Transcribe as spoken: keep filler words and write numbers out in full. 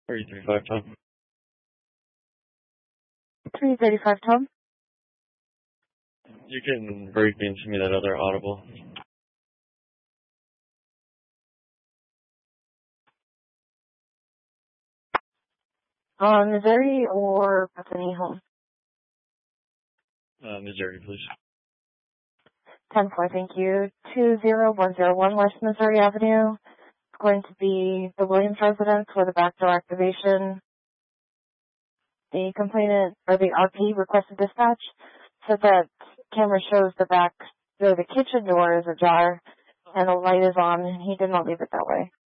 three three five, Tom. three thirty-five, Tom. You can break into me that other audible. On Missouri or Bethany home? Uh, Missouri, please. ten four, thank you. two zero one zero one West Missouri Avenue. It's going to be the Williams residence with a backdoor activation. The complainant, or the R P, requested dispatch, said that camera shows the back, or the kitchen door is ajar, and the light is on, and he did not leave it that way.